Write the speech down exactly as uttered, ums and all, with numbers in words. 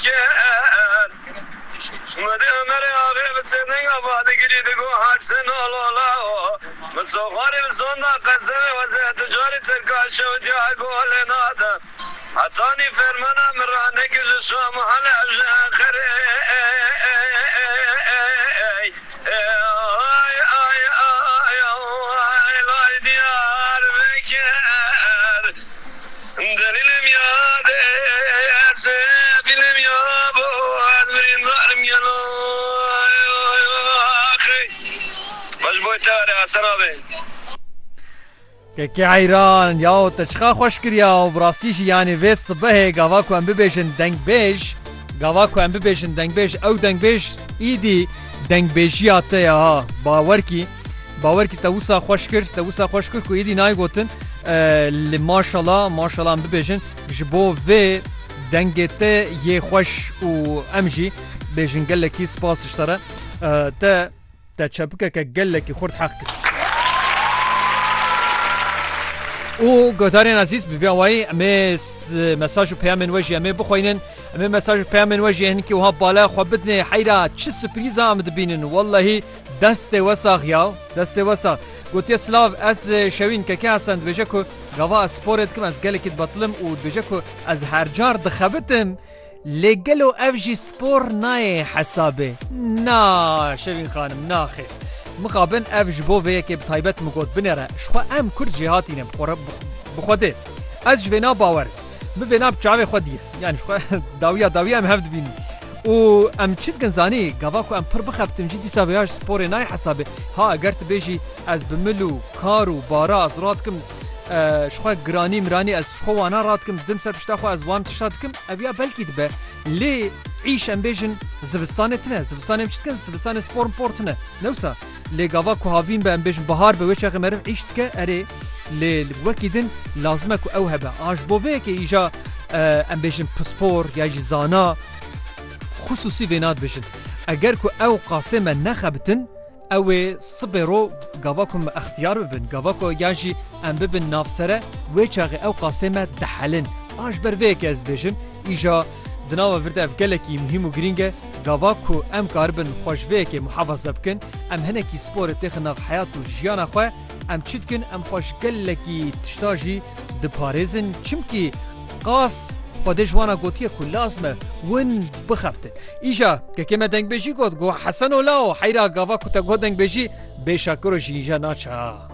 بکر مدی امری آقی بسیدن آبادی گری دگو حسن اولالا مسوخاری لسوندا قزم وزه تجاری ترکاشه و دیا گول نادم حتانی فرمانا مرانه کش شام حالا خری دلیلم یاده سفیلم یابو ادمرین دارم گلو آخی باش بویتاره حسن آبی که حیران یا تشخا خوش کریا و براسیش یعنی وی صبح گاوا کو ام ببیشن دنگ بیش گاوا کو ام ببیشن دنگ بیش او دنگ بیش ایدی دنگ بیشی آته یا باور کی باور کی توسا خوش کرد توسا خوش کرد کو ایدی نای گوتن لی ماشالله ماشالله ام ببیشن جبو وی دنگته یه خوش و امجی بیشن گلکی سپاس اشتره تا تا چپکه که گلکی خورد حق کرد او گوتارین عزیز ببیاوی امی مساج و پیام وجه امی بخوینن امی مساج و پیام وجه هنکی وها بالا خوابتنی حیرا چه سپریزا هم دبینن والله دست وساق یا دست وساق گوتی سلاف از شوین که که هستند بجه که گوا سپورت کم از گلکت بطلم و بجه که از هر جار دخبتم لگلو افجی سپور نای حسابه نا شوین خانم ناخی مقابن افج بو وی که بطایبت مگود بنره شخوا ام کرد جهاتینم بخوده از جوینا باور بوینا بچاوه خودیه یعنی شخوا داویا داویا ام هفت بینی و ام چید گنزانی گوا کو ام پر بخفتم جدی ساویاش سپور نای حسابه ها اگر تبیجی از بملو کارو بارا از رات کم شخوا گرانی مرانی از شخوا وانا رات کم دم سر پشتا خو از وام تشاد کم ابیا بلکی دبه لی عيش ام بيجن زبستان تنه زبستان مشت كن زبستان سپور پورتنه نوسا لی گاوا کو هاوین به ام بيجن بهار به وچه غمر عيشت که اره لی وکیدن لازمه کو او هبه اج بووه که ایجا ام بيجن پسپور یا جزانا خصوصی بینات بيجن اگر کو او قاسمه نخبتن او صبرو گاواکم اختیار ببن گاواکو یاجی ام ببن نافسره وچه او قاسمه دحلن اج بروه که از بيجن ایجا دناوا ورده اف گلکی مهم و گرینگه گاواکو ام کاربن خوشوه که محافظه بکن ام هنکی سپور تخناق حیات و جیان خواه ام چید کن ام خوش گلکی تشتاجی دپارزن چمکی قاس خود جوانا گوتیه که لازمه ون بخبتن ایجا که کمه دنگ بیجی گوت گو حسن و لاو حیرا گاواکو تا گو دنگ بیجی بیشاکرو جی ایجا ناچه